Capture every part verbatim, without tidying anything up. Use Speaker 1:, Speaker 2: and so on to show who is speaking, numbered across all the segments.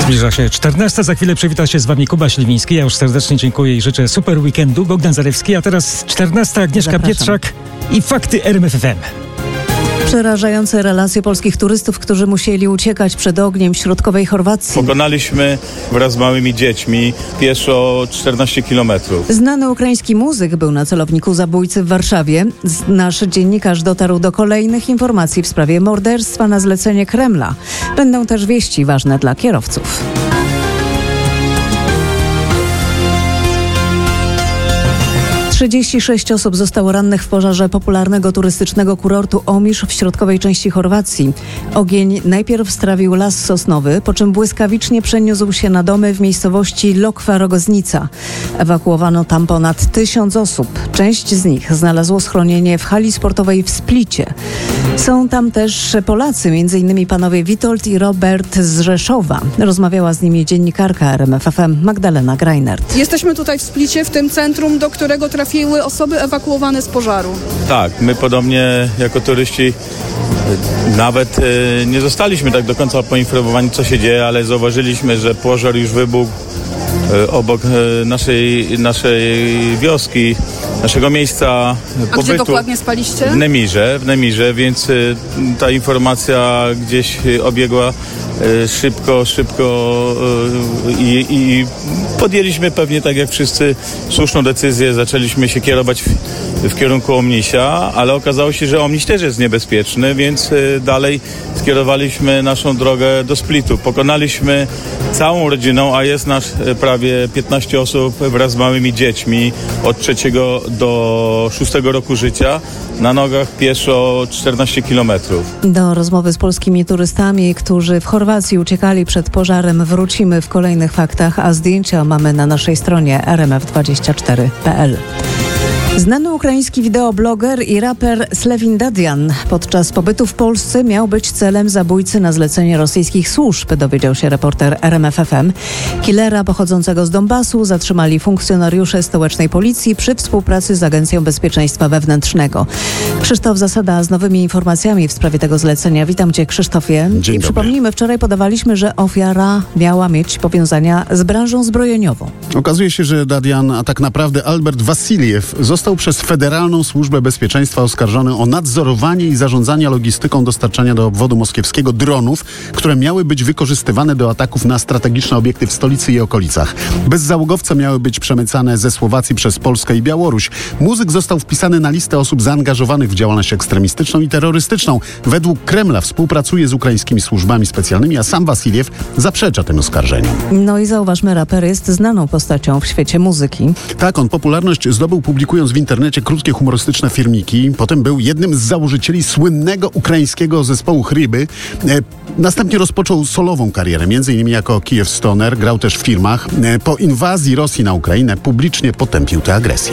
Speaker 1: Zbliża się czternasta, za chwilę przywita się z wami Kuba Śliwiński. Ja już serdecznie dziękuję i życzę super weekendu. Bogdan Zarewski, a teraz czternasta, Agnieszka
Speaker 2: Zapraszam.
Speaker 1: Pietrzak i fakty R M F F M.
Speaker 2: Przerażające relacje polskich turystów, którzy musieli uciekać przed ogniem w środkowej Chorwacji.
Speaker 3: Pokonaliśmy wraz z małymi dziećmi pieszo czternaście kilometrów.
Speaker 2: Znany ukraiński muzyk był na celowniku zabójcy w Warszawie. Nasz dziennikarz dotarł do kolejnych informacji w sprawie morderstwa na zlecenie Kremla. Będą też wieści ważne dla kierowców. trzydzieści sześć osób zostało rannych w pożarze popularnego turystycznego kurortu Omisz w środkowej części Chorwacji. Ogień najpierw strawił las sosnowy, po czym błyskawicznie przeniósł się na domy w miejscowości Lokwa-Rogoznica. Ewakuowano tam ponad tysiąc osób. Część z nich znalazło schronienie w hali sportowej w Splicie. Są tam też Polacy, między innymi panowie Witold i Robert z Rzeszowa. Rozmawiała z nimi dziennikarka R M F F M Magdalena Greinert.
Speaker 4: Jesteśmy tutaj w Splicie, w tym centrum, do którego trafiły osoby ewakuowane z pożaru.
Speaker 3: Tak, my podobnie jako turyści nawet e, nie zostaliśmy tak do końca poinformowani, co się dzieje, ale zauważyliśmy, że pożar już wybuchł e, obok e, naszej, naszej wioski, naszego miejsca
Speaker 4: A
Speaker 3: pobytu.
Speaker 4: gdzie dokładnie spaliście?
Speaker 3: W Nemirze, w Nemirze, więc e, ta informacja gdzieś obiegła e, szybko, szybko e, i, i podjęliśmy pewnie, tak jak wszyscy, słuszną decyzję. Zaczęliśmy się kierować w, w kierunku Omnisia, ale okazało się, że Omniś też jest niebezpieczny, więc e, dalej skierowaliśmy naszą drogę do Splitu. Pokonaliśmy całą rodziną, a jest nas e, prawie piętnaście osób wraz z małymi dziećmi od trzeciego do szóstego roku życia, na nogach pieszo czternaście kilometrów.
Speaker 2: Do rozmowy z polskimi turystami, którzy w Chorwacji uciekali przed pożarem, wrócimy w kolejnych faktach, a zdjęcia mamy na naszej stronie r m f dwadzieścia cztery kropka p l. Znany ukraiński wideobloger i raper Slevin Dadian podczas pobytu w Polsce miał być celem zabójcy na zlecenie rosyjskich służb, dowiedział się reporter R M F F M. Killera pochodzącego z Donbasu zatrzymali funkcjonariusze stołecznej policji przy współpracy z Agencją Bezpieczeństwa Wewnętrznego. Krzysztof Zasada z nowymi informacjami w sprawie tego zlecenia. Witam cię, Krzysztofie.
Speaker 5: Dzień
Speaker 2: I
Speaker 5: dobry.
Speaker 2: przypomnijmy, wczoraj podawaliśmy, że ofiara miała mieć powiązania z branżą zbrojeniową.
Speaker 5: Okazuje się, że Dadian, a tak naprawdę Albert Wasiliew, został przez Federalną Służbę Bezpieczeństwa oskarżony o nadzorowanie i zarządzanie logistyką dostarczania do obwodu moskiewskiego dronów, które miały być wykorzystywane do ataków na strategiczne obiekty w stolicy i okolicach. Bezzałogowce miały być przemycane ze Słowacji przez Polskę i Białoruś. Muzyk został wpisany na listę osób zaangażowanych w działalność ekstremistyczną i terrorystyczną. Według Kremla współpracuje z ukraińskimi służbami specjalnymi, a sam Wasiliew zaprzecza tym oskarżeniom.
Speaker 2: No i zauważmy, raper jest znaną postacią w świecie muzyki.
Speaker 5: Tak, on popularność zdobył publikując w internecie krótkie humorystyczne filmiki. Potem był jednym z założycieli słynnego ukraińskiego zespołu Chryby. E, następnie rozpoczął solową karierę, między innymi jako Kijew Stoner. Grał też w filmach. E, po inwazji Rosji na Ukrainę publicznie potępił tę agresję.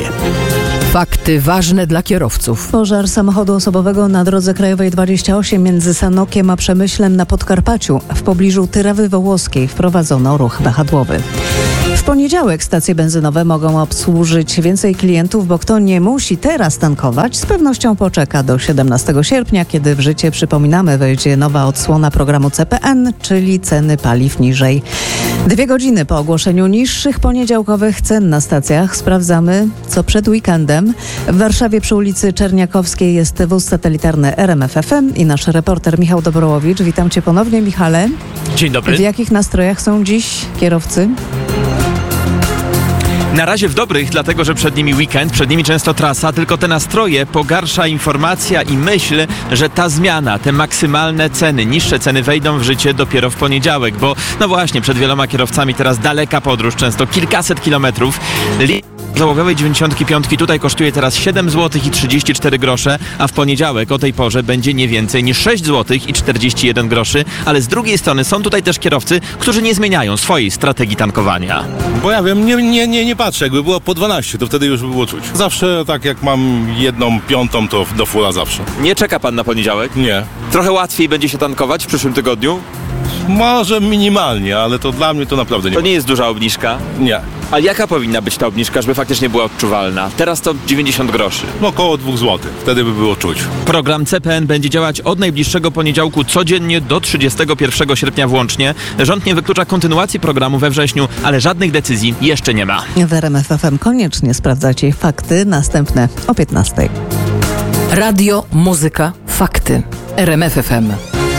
Speaker 6: Fakty ważne dla kierowców.
Speaker 2: Pożar samochodu osobowego na drodze krajowej dwadzieścia osiem między Sanokiem a Przemyślem na Podkarpaciu. W pobliżu Tyrawy Wołoskiej wprowadzono ruch wahadłowy. W poniedziałek stacje benzynowe mogą obsłużyć więcej klientów, bo kto nie musi teraz tankować, z pewnością poczeka do siedemnastego sierpnia, kiedy w życie, przypominamy, wejdzie nowa odsłona programu C P N, czyli ceny paliw niżej. Dwie godziny po ogłoszeniu niższych poniedziałkowych cen na stacjach sprawdzamy, co przed weekendem. W Warszawie przy ulicy Czerniakowskiej jest wóz satelitarny R M F F M i nasz reporter Michał Dobrołowicz. Witam cię ponownie, Michale.
Speaker 7: Dzień dobry.
Speaker 2: W jakich nastrojach są dziś kierowcy?
Speaker 7: Na razie w dobrych, dlatego że przed nimi weekend, przed nimi często trasa, tylko te nastroje pogarsza informacja i myśl, że ta zmiana, te maksymalne ceny, niższe ceny wejdą w życie dopiero w poniedziałek, bo no właśnie, przed wieloma kierowcami teraz daleka podróż, często kilkaset kilometrów. Li- załogowej dziewięćdziesiątki piątki tutaj kosztuje teraz siedem złotych i trzydzieści cztery grosze, a w poniedziałek o tej porze będzie nie więcej niż sześć złotych i czterdzieści jeden groszy, ale z drugiej strony są tutaj też kierowcy, którzy nie zmieniają swojej strategii tankowania.
Speaker 8: Bo ja wiem, nie, nie, nie, nie patrzę, jakby było po dwanaście, to wtedy już by było czuć. Zawsze tak jak mam jedną piątą, to do fulla zawsze.
Speaker 7: Nie czeka pan na poniedziałek?
Speaker 8: Nie.
Speaker 7: Trochę łatwiej będzie się tankować w przyszłym tygodniu?
Speaker 8: Może minimalnie, ale to dla mnie to naprawdę nie.
Speaker 7: To nie jest duża obniżka?
Speaker 8: Nie.
Speaker 7: Ale jaka powinna być ta obniżka, żeby faktycznie była odczuwalna? Teraz to dziewięćdziesiąt groszy.
Speaker 8: No około dwóch złotych. Wtedy by było czuć.
Speaker 7: Program C P N będzie działać od najbliższego poniedziałku codziennie do trzydziestego pierwszego sierpnia włącznie. Rząd nie wyklucza kontynuacji programu we wrześniu, ale żadnych decyzji jeszcze nie ma.
Speaker 2: W R M F F M koniecznie sprawdzajcie fakty, następne o piętnastej.
Speaker 6: Radio, muzyka, fakty. R M F F M.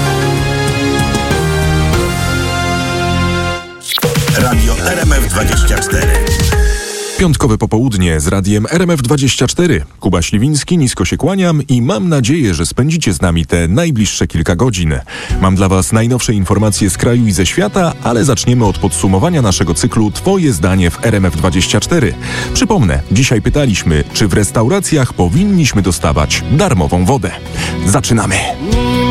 Speaker 9: Radio R M F dwadzieścia cztery.
Speaker 10: Piątkowe popołudnie z radiem R M F dwadzieścia cztery. Kuba Śliwiński, nisko się kłaniam i mam nadzieję, że spędzicie z nami te najbliższe kilka godzin. Mam dla Was najnowsze informacje z kraju i ze świata, ale zaczniemy od podsumowania naszego cyklu Twoje zdanie w R M F dwadzieścia cztery. Przypomnę, dzisiaj pytaliśmy, czy w restauracjach powinniśmy dostawać darmową wodę. Zaczynamy!